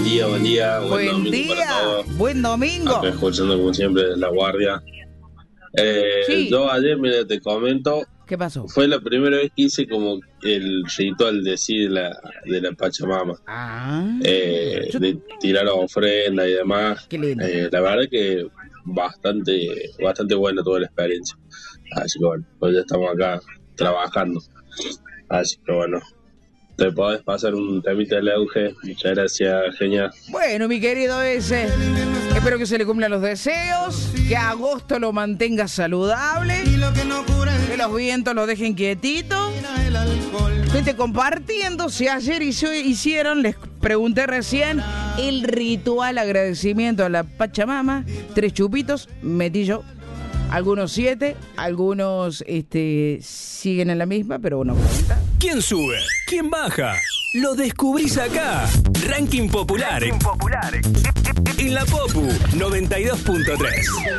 día, buen día. Buen día, buen domingo. Acá escuchando como siempre La Guardia. Sí. Yo ayer, mira, te comento, ¿Qué pasó? fue la primera vez que hice como el ritual de sí de la Pachamama. De tirar ofrenda y demás. Qué lindo. La verdad que bastante buena toda la experiencia. Así que bueno, pues ya estamos acá trabajando. Así que bueno, te podés pasar un temita del auge. Muchas gracias, genial. Bueno, mi querido ese, espero que se le cumplan los deseos, que agosto lo mantenga saludable, que los vientos lo dejen quietito. Vete compartiendo. Si ayer hicieron, les pregunté recién, el ritual agradecimiento a la Pachamama. 3 chupitos, metí yo. Algunos 7, algunos siguen en la misma, pero uno cuenta. ¿Quién sube? ¿Quién baja? Lo descubrís acá. Ranking Popular. En la Popu 92.3.